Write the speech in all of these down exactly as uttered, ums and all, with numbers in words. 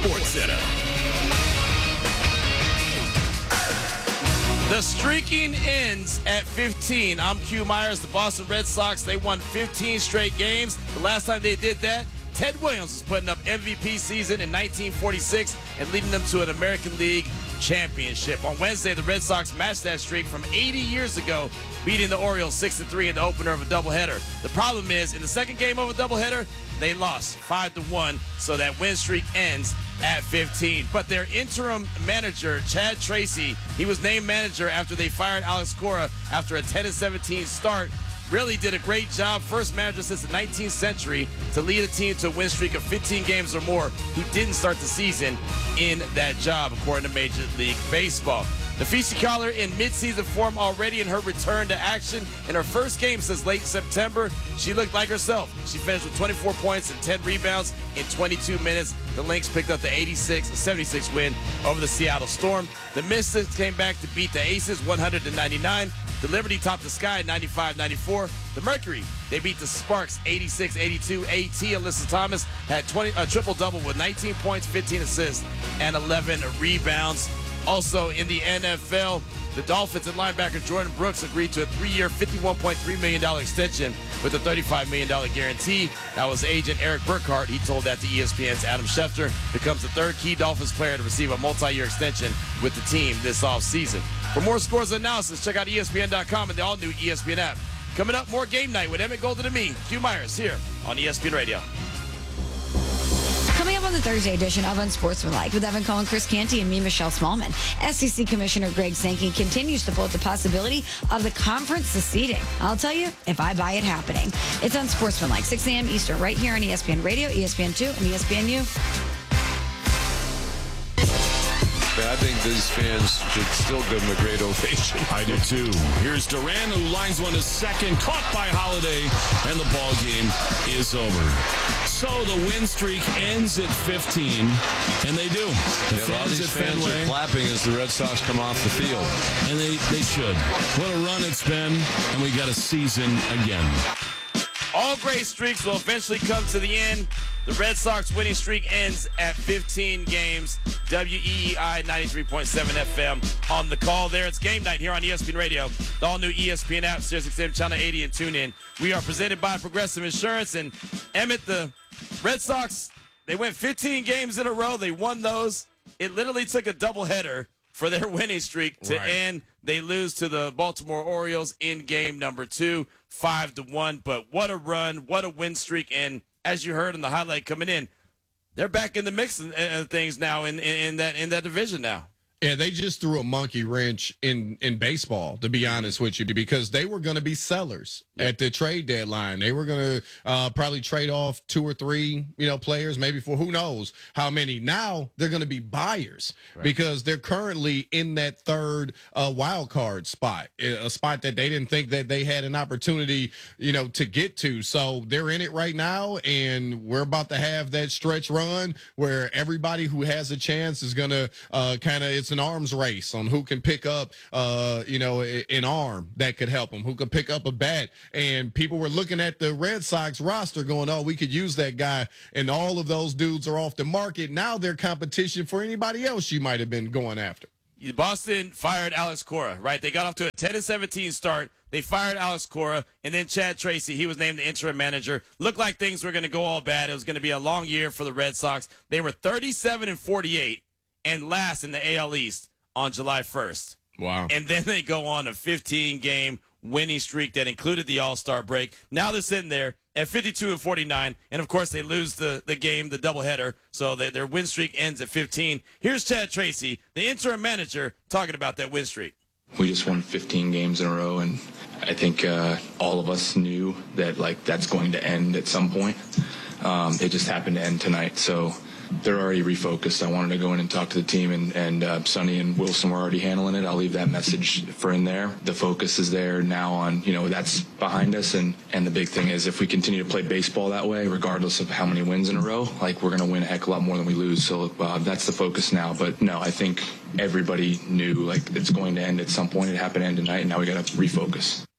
Sports Center. The streaking ends at fifteen. I'm Q Myers. The Boston Red Sox, they won fifteen straight games. The last time they did that, Ted Williams was putting up M V P season in nineteen forty-six and leading them to an American League championship. On Wednesday, the Red Sox matched that streak from eighty years ago, beating the Orioles six to three in the opener of a doubleheader. The problem is, in the second game of a doubleheader, they lost five to one, so that win streak ends at fifteen. But their interim manager, Chad Tracy, he was named manager after they fired Alex Cora after a ten to seventeen start. Really did a great job. First manager since the nineteenth century to lead a team to a win streak of fifteen games or more who didn't start the season in that job, according to Major League Baseball. The Feisty Caller in midseason form already in her return to action. In her first game since late September, she looked like herself. She finished with twenty-four points and ten rebounds in twenty-two minutes. The Lynx picked up the eighty-six seventy-six win over the Seattle Storm. The Mystics came back to beat the Aces one hundred to ninety-nine. The Liberty topped the Sky ninety-five ninety-four. The Mercury, they beat the Sparks eighty-six eighty-two. AT Alyssa Thomas had twenty a triple-double with nineteen points, fifteen assists, and eleven rebounds. Also in the N F L, the Dolphins and linebacker Jordan Brooks agreed to a three-year, fifty-one point three million dollars extension with a thirty-five million dollars guarantee. That was agent Eric Burkhart. He told that to E S P N's Adam Schefter. Becomes the third key Dolphins player to receive a multi-year extension with the team this offseason. For more scores and analysis, check out E S P N dot com and the all-new E S P N app. Coming up, more game night with Emmett Golden and me, Q Myers, here on E S P N Radio. Coming up on the Thursday edition of Unsportsmanlike with Evan Cohen, Chris Canty, and me, Michelle Smallman. S E C Commissioner Greg Sankey continues to float the possibility of the conference seceding. I'll tell you if I buy it happening. It's Unsportsmanlike, six a.m. Eastern, right here on E S P N Radio, E S P N two, and E S P N U. I think these fans should still give him a great ovation. I do too. Here's Duran, who lines one to second, caught by Holiday, and the ball game is over. So the win streak ends at fifteen, and they do. The Yeah, a lot of fans these at fans Fenway, are clapping as the Red Sox come off the field. and they, they should. What a run it's been, and we got a season again. All great streaks will eventually come to the end. The Red Sox winning streak ends at fifteen games. W E E I ninety-three point seven F M on the call there. It's game night here on E S P N Radio. The all-new E S P N app, Sirius X M Channel eighty, and tune in. We are presented by Progressive Insurance. And Emmett, the Red Sox, they went fifteen games in a row. They won those. It literally took a doubleheader for their winning streak to Right. end. They lose to the Baltimore Orioles in game number two, five to one. But what a run, what a win streak. And as you heard in the highlight coming in, they're back in the mix of uh, things now in, in, in that in that division now. Yeah, they just threw a monkey wrench in, in baseball, to be honest with you, because they were going to be sellers at the trade deadline. They were going to uh, probably trade off two or three, you know, players, maybe for who knows how many. Now they're going to be buyers right. because they're currently in that third uh, wild card spot, a spot that they didn't think that they had an opportunity, you know, to get to. So they're in it right now, and we're about to have that stretch run where everybody who has a chance is going to uh, kind of, it's an arms race on who can pick up, uh, you know, an arm that could help them, who could pick up a bat. And people were looking at the Red Sox roster going, oh, we could use that guy. And all of those dudes are off the market. Now they're competition for anybody else you might have been going after. Boston fired Alex Cora, right? They got off to a ten to seventeen start. They fired Alex Cora, and then Chad Tracy, he was named the interim manager. Looked like things were going to go all bad. It was going to be a long year for the Red Sox. They were thirty-seven and forty-eight. And last in the A L East on July first. Wow. And then they go on a fifteen-game winning streak that included the All-Star break. Now they're sitting there at fifty-two and forty-nine. And, of course, they lose the, the game, the doubleheader. So they, their win streak ends at fifteen. Here's Chad Tracy, the interim manager, talking about that win streak. We just won fifteen games in a row, and I think uh, all of us knew that, like, that's going to end at some point. Um, it just happened to end tonight. So they're already refocused. I wanted to go in and talk to the team, and, and uh, Sonny and Wilson were already handling it. I'll leave that message for in there. The focus is there now on, you know, that's behind us. And, and the big thing is if we continue to play baseball that way, regardless of how many wins in a row, like we're going to win a heck of a lot more than we lose. So uh, that's the focus now. But no, I think everybody knew like it's going to end at some point. It happened to end tonight, and now we got to refocus.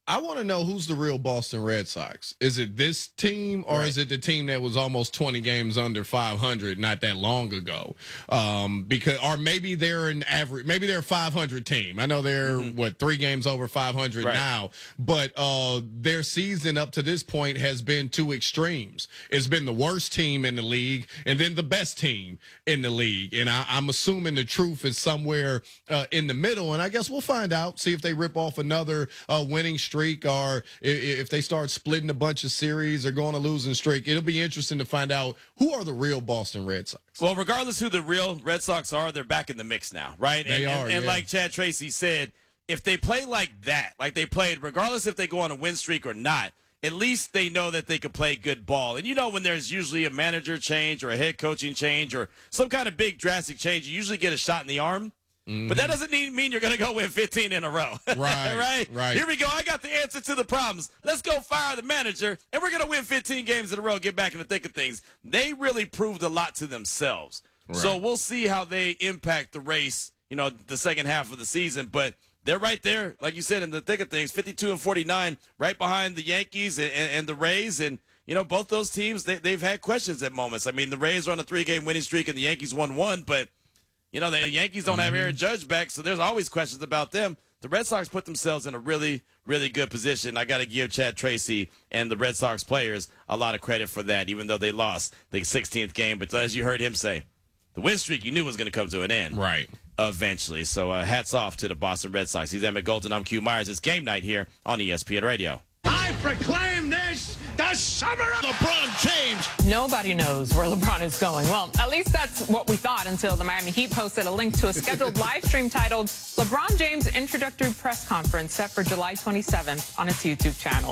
I want to know who's the real Boston Red Sox. Is it this team, or Right. is it the team that was almost twenty games under five hundred not that long ago? Um, because, or maybe they're an average, maybe they're a five hundred team. I know they're mm-hmm. what three games over five hundred right. now, but uh, their season up to this point has been two extremes. It's been the worst team in the league, and then the best team in the league. And I, I'm assuming the truth is somewhere uh, in the middle. And I guess we'll find out. See if they rip off another uh, winning streak. Or if they start splitting a bunch of series or going a losing streak. It'll be interesting to find out who are the real Boston Red Sox. Well, regardless who the real Red Sox are, they're back in the mix now, right? They and, are, and, and yeah. like Chad Tracy said, if they play like that, like they played, regardless if they go on a win streak or not, at least they know that they can play good ball. And you know, when there's usually a manager change or a head coaching change or some kind of big drastic change, you usually get a shot in the arm. Mm-hmm. But that doesn't mean you're going to go win fifteen in a row. Right, right? right. Here we go. I got the answer to the problems. Let's go fire the manager, and we're going to win fifteen games in a row, get back in the thick of things. They really proved a lot to themselves. Right. So we'll see how they impact the race, you know, the second half of the season. But they're right there, like you said, in the thick of things, fifty-two and forty-nine, right behind the Yankees and, and, and the Rays. And, you know, both those teams, they, they've had questions at moments. I mean, the Rays are on a three-game winning streak, and the Yankees won one, but you know, the Yankees don't have Aaron Judge back, so there's always questions about them. The Red Sox put themselves in a really, really good position. I got to give Chad Tracy and the Red Sox players a lot of credit for that, even though they lost the sixteenth game. But as you heard him say, the win streak you knew was going to come to an end. Right. Eventually. So uh, hats off to the Boston Red Sox. He's Emmett Golden. I'm Q Myers. It's game night here on E S P N Radio. I proclaim this the summer of LeBron James. Nobody knows where LeBron is going. Well, at least that's what we thought until the Miami Heat posted a link to a scheduled live stream titled LeBron James Introductory Press Conference set for July twenty-seventh on its YouTube channel.